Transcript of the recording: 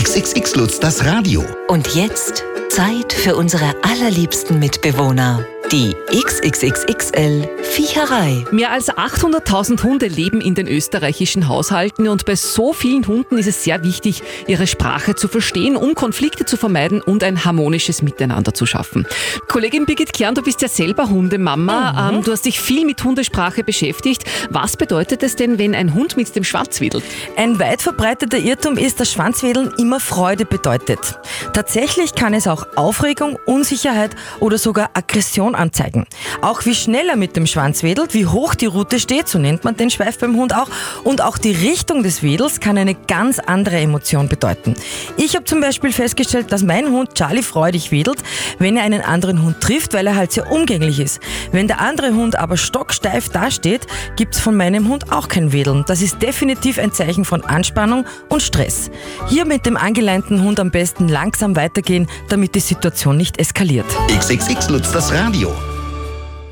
XXX Lutz, das Radio. Und jetzt Zeit für unsere allerliebsten Mitbewohner. Die XXXXL Viecherei. Mehr als 800.000 Hunde leben in den österreichischen Haushalten und bei so vielen Hunden ist es sehr wichtig, ihre Sprache zu verstehen, um Konflikte zu vermeiden und ein harmonisches Miteinander zu schaffen. Kollegin Birgit Kern, du bist ja selber Hundemama. Du hast dich viel mit Hundesprache beschäftigt. Was bedeutet es denn, wenn ein Hund mit dem Schwanz wedelt? Ein weit verbreiteter Irrtum ist, dass Schwanzwedeln immer Freude bedeutet. Tatsächlich kann es auch Aufregung, Unsicherheit oder sogar Aggression anzeigen. Auch wie schnell er mit dem Schwanz wedelt, wie hoch die Rute steht, so nennt man den Schweif beim Hund auch, und auch die Richtung des Wedels kann eine ganz andere Emotion bedeuten. Ich habe zum Beispiel festgestellt, dass mein Hund Charlie freudig wedelt, wenn er einen anderen Hund trifft, weil er halt sehr umgänglich ist. Wenn der andere Hund aber stocksteif dasteht, gibt es von meinem Hund auch kein Wedeln. Das ist definitiv ein Zeichen von Anspannung und Stress. Hier mit dem angeleinten Hund am besten langsam weitergehen, damit die Situation nicht eskaliert. XXX Lutz, das Radio.